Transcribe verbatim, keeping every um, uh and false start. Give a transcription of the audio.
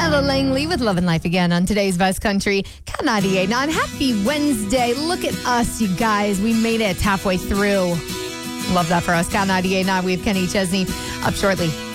Ella Langley with Love and Life again on today's Best Country. Cat ninety-eight point nine. Happy Wednesday. Look at us, you guys. We made it halfway through. Love that for us. Cat ninety-eight point nine. We have Kenny Chesney up shortly.